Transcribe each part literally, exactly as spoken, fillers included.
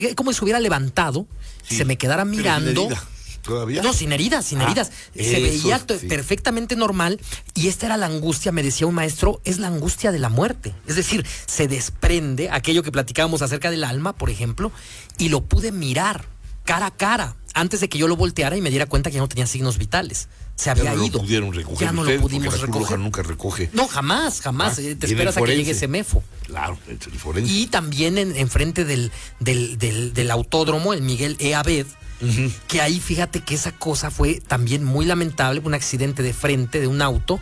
como si hubiera levantado, sí, se me quedara mirando. ¿Todavía? No, sin heridas, sin ah, heridas. Se eso, veía sí. perfectamente normal y esta era la angustia, me decía un maestro, es la angustia de la muerte. Es decir, se desprende aquello que platicábamos acerca del alma, por ejemplo, y lo pude mirar cara a cara antes de que yo lo volteara y me diera cuenta que ya no tenía signos vitales. Se había ya no ido. Lo pudieron recoger ya no lo pudimos la recoger. Nunca recoge. No, jamás, jamás. Ah, te esperas a que llegue Semefo. Claro, el forense. Y también en, en frente del, del, del, del autódromo, el Miguel E. Abed, uh-huh. que ahí fíjate que esa cosa fue también muy lamentable, un accidente de frente de un auto,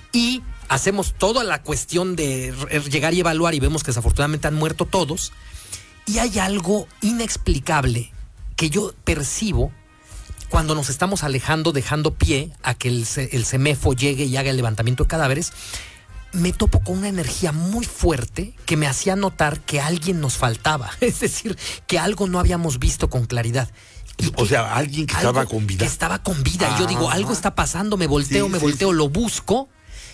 y hacemos toda la cuestión de llegar y evaluar y vemos que desafortunadamente han muerto todos, y hay algo inexplicable que yo percibo cuando nos estamos alejando, dejando pie a que el, el Semefo llegue y haga el levantamiento de cadáveres. Me topo con una energía muy fuerte que me hacía notar que alguien nos faltaba, es decir, que algo no habíamos visto con claridad. Y o sea, alguien que estaba con vida. Que estaba con vida. Ah, y yo digo, algo está pasando, me volteo, sí, me sí, volteo, sí. lo busco,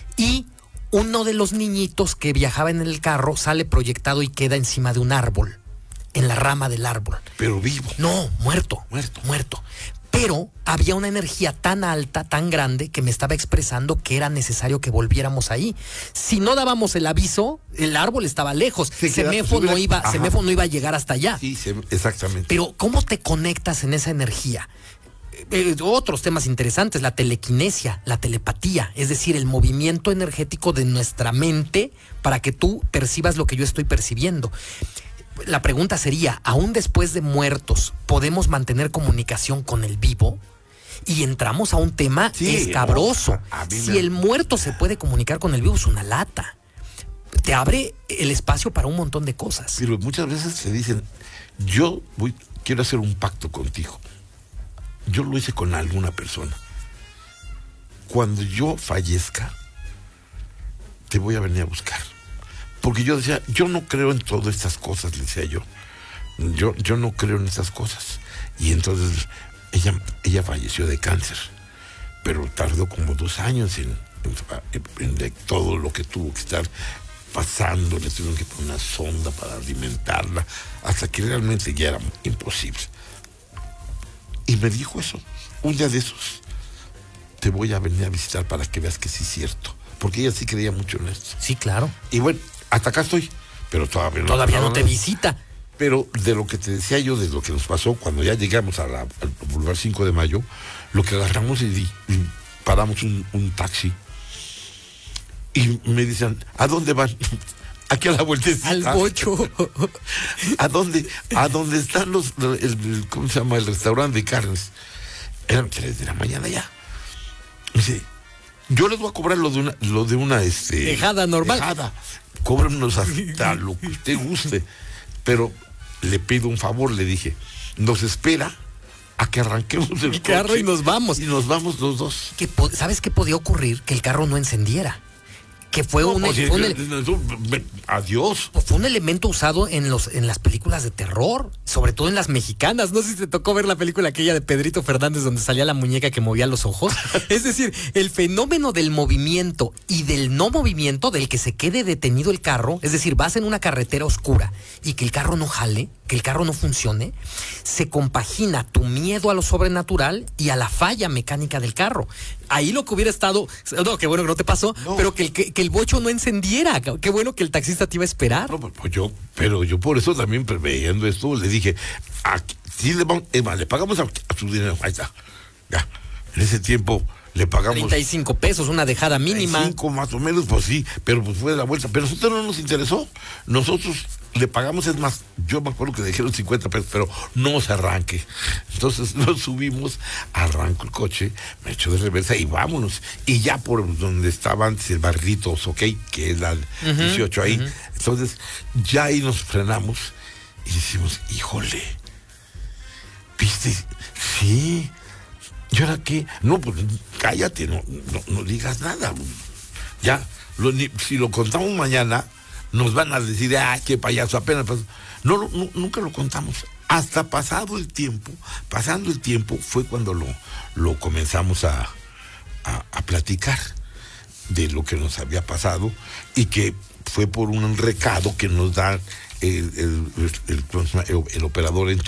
y uno de los niñitos que viajaba en el carro sale proyectado y queda encima de un árbol, en la rama del árbol. Pero vivo. No, muerto, muerto, muerto. Pero había una energía tan alta, tan grande, que me estaba expresando que era necesario que volviéramos ahí. Si no dábamos el aviso, el árbol estaba lejos. Sí, Semefo, no iba, Semefo no iba a llegar hasta allá. Sí, exactamente. Pero ¿cómo te conectas en esa energía? Eh, otros temas interesantes, la telequinesia, la telepatía, es decir, el movimiento energético de nuestra mente para que tú percibas lo que yo estoy percibiendo. La pregunta sería, ¿aún después de muertos podemos mantener comunicación con el vivo? Y entramos a un tema sí, escabroso. No, si me... el muerto se puede comunicar con el vivo, es una lata. Te abre el espacio para un montón de cosas. Pero muchas veces se dicen, yo voy, quiero hacer un pacto contigo. Yo lo hice con alguna persona. Cuando yo fallezca, te voy a venir a buscar. Porque yo decía, yo no creo en todas estas cosas, le decía yo. Yo, yo no creo en estas cosas. Y entonces ella, ella falleció de cáncer, pero tardó como dos años en, en, en, en todo lo que tuvo que estar pasando. Le tuvieron que poner una sonda para alimentarla, hasta que realmente ya era imposible. Y me dijo eso, un día de esos, te voy a venir a visitar para que veas que sí es cierto. Porque ella sí creía mucho en esto. Sí, claro. Y bueno, hasta acá estoy, pero todavía no. Todavía no te visita. Pero de lo que te decía yo, de lo que nos pasó cuando ya llegamos a la, al Boulevard cinco de Mayo, lo que agarramos y, y paramos un, un taxi. Y me dicen, ¿a dónde van? Aquí a la vueltecita. Al Bocho. ¿A dónde? A dónde están los, el, el, ¿cómo se llama? El restaurante de carnes. Eran tres de la mañana ya. Me dice, yo les voy a cobrar lo de una, lo de una, este... Dejada normal. Dejada. Cóbrenos hasta lo que usted guste. Pero le pido un favor, le dije, nos espera a que arranquemos el, el carro y nos vamos. Y nos vamos los dos. ¿Qué, ¿Sabes qué podía ocurrir? Que el carro no encendiera. Que fue no, un, pues, fue un adiós. Fue un elemento usado en los en las películas de terror, sobre todo en las mexicanas. No sé si te tocó ver la película aquella de Pedrito Fernández donde salía la muñeca que movía los ojos. Es decir, el fenómeno del movimiento y del no movimiento, del que se quede detenido el carro, es decir, vas en una carretera oscura y que el carro no jale, que el carro no funcione, se compagina tu miedo a lo sobrenatural y a la falla mecánica del carro. Ahí lo que hubiera estado, no, qué bueno que no te pasó, no. pero que el, que, que el bocho no encendiera, qué bueno que el taxista te iba a esperar. No, pues yo, pero yo por eso también previendo esto, le dije, aquí, sí le, vamos, Emma, le pagamos a, a su dinero, ahí está, ya, en ese tiempo le pagamos treinta y cinco pesos, una dejada mínima. treinta y cinco más o menos, pues sí, pero pues fue de la vuelta, pero a nosotros no nos interesó, nosotros le pagamos, es más, yo me acuerdo que le dijeron cincuenta pesos, pero no se arranque. Entonces nos subimos, arranco el coche, me echo de reversa y vámonos. Y ya por donde estaba antes el Barritos, ok, que es la uh-huh, dieciocho ahí. Uh-huh. Entonces ya ahí nos frenamos y decimos, híjole, ¿viste? Sí. ¿Y ahora qué? No, pues cállate, no, no, no digas nada. Ya, lo, ni, si lo contamos mañana, nos van a decir, ah, qué payaso, apenas pasó. No, no, nunca lo contamos. Hasta pasado el tiempo, pasando el tiempo, fue cuando lo, lo comenzamos a, a, a platicar de lo que nos había pasado y que fue por un recado que nos da el, el, el, el, el operador en